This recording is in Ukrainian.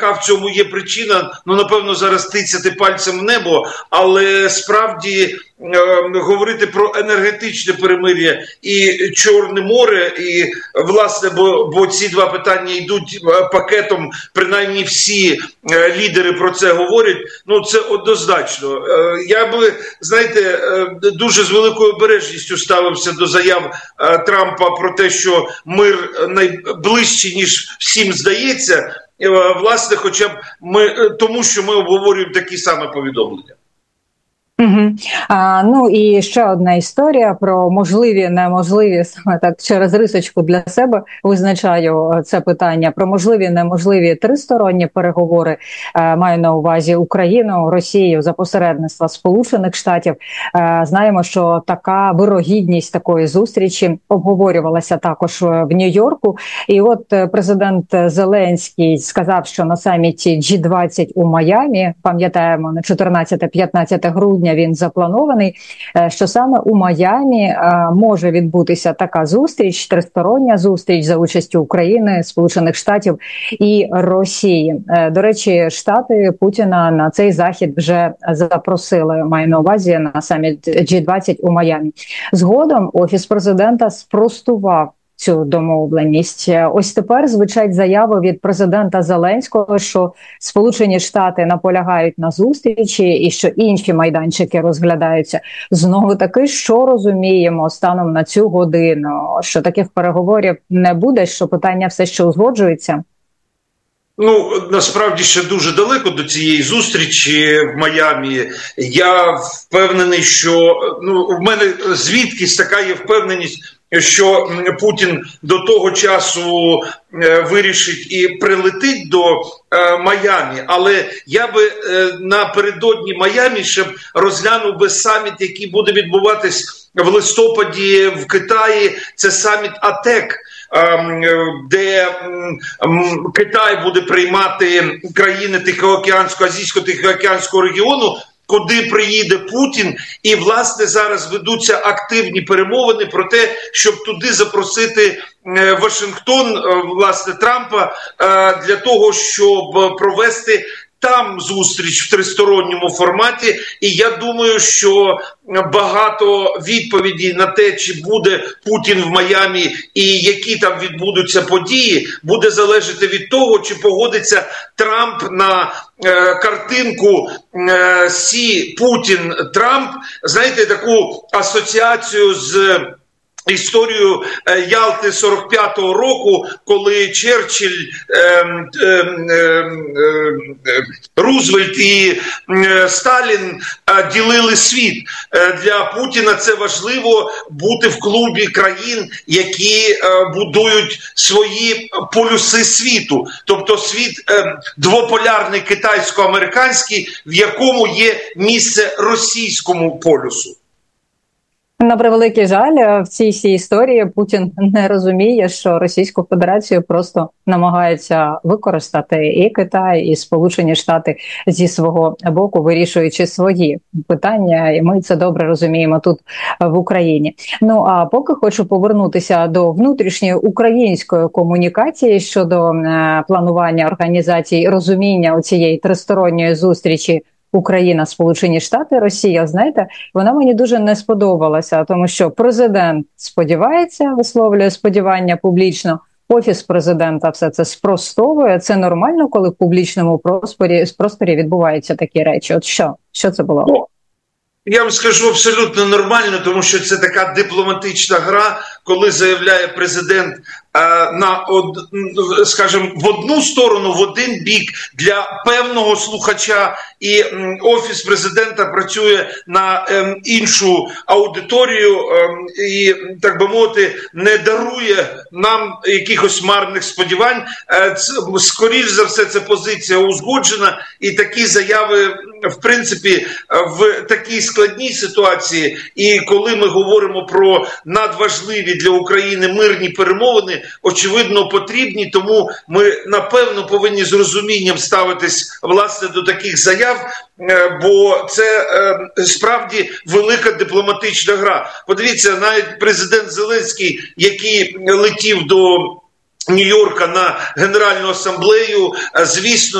яка в цьому є причина, ну, напевно, зараз тицяти пальцем в небо, але справді говорити про енергетичне перемир'я і Чорне море, і, власне, бо ці два питання йдуть пакетом, принаймні всі лідери про це говорять, ну, це однозначно. Я би, знаєте, дуже з великою обережністю ставився до заяв Трампа про те, що мир найближчий, ніж всім здається, власне, хоча б тому, що ми обговорюємо такі саме повідомлення. Угу. Ну і ще одна історія про можливі, неможливі, саме так через рисочку для себе визначаю це питання, про можливі, неможливі тристоронні переговори, маю на увазі Україну, Росію за посередництва Сполучених Штатів. Знаємо, що така вирогідність такої зустрічі обговорювалася також в Нью-Йорку. І от президент Зеленський сказав, що на саміті G20 у Майамі, пам'ятаємо, на 14-15 грудня він запланований, що саме у Майамі може відбутися така зустріч, тристороння зустріч за участю України, Сполучених Штатів і Росії. До речі, Штати Путіна на цей захід вже запросили, маю на увазі, на саміт G20 у Майамі. Згодом Офіс президента спростував цю домовленість. Ось тепер звучать заяви від президента Зеленського, що Сполучені Штати наполягають на зустрічі і що інші майданчики розглядаються. Знову таки, що розуміємо станом на цю годину? Що таких переговорів не буде, що питання все ще узгоджується? Ну, насправді ще дуже далеко до цієї зустрічі в Майамі. Я впевнений, що в мене звідкись така є впевненість, що Путін до того часу вирішить і прилетить до Майамі. Але я би напередодні Майамі ще розглянув би саміт, який буде відбуватись в листопаді в Китаї. Це саміт АТЕК, де Китай буде приймати країни Тихоокеанського, Азійсько-Тихоокеанського регіону, куди приїде Путін, і, власне, зараз ведуться активні перемовини про те, щоб туди запросити Вашингтон, власне, Трампа, для того, щоб провести там зустріч в тристоронньому форматі. І я думаю, що багато відповідей на те, чи буде Путін в Майамі і які там відбудуться події, буде залежати від того, чи погодиться Трамп на картинку Сі Путін-Трамп. Знаєте, таку асоціацію з історію Ялти 45-го року, коли Черчилль, Рузвельт і Сталін ділили світ. Для Путіна це важливо бути в клубі країн, які будують свої полюси світу. Тобто світ двополярний китайсько-американський, в якому є місце російському полюсу. На превеликий жаль, в цій всій історії Путін не розуміє, що Російську Федерацію просто намагаються використати і Китай, і Сполучені Штати зі свого боку, вирішуючи свої питання, і ми це добре розуміємо тут в Україні. Ну а поки хочу повернутися до внутрішньої української комунікації щодо планування організації, розуміння оцієї тристоронньої зустрічі Україна, Сполучені Штати, Росія, знаєте, вона мені дуже не сподобалася, тому що президент сподівається, висловлює сподівання публічно, Офіс президента все це спростовує. Це нормально, коли в публічному просторі відбуваються такі речі? От що це було? Я вам скажу, абсолютно нормально, тому що це така дипломатична гра, коли заявляє президент скажімо, в одну сторону, в один бік для певного слухача, і Офіс президента працює на іншу аудиторію і, так би мовити, не дарує нам якихось марних сподівань. Скоріш за все, це позиція узгоджена, і такі заяви, в принципі, в такій складній ситуації, і коли ми говоримо про надважливі для України мирні перемовини, очевидно, потрібні, тому ми, напевно, повинні з розумінням ставитись, власне, до таких заяв, бо це справді велика дипломатична гра. Подивіться, навіть президент Зеленський, який летів до Нью-Йорка на Генеральну асамблею, звісно,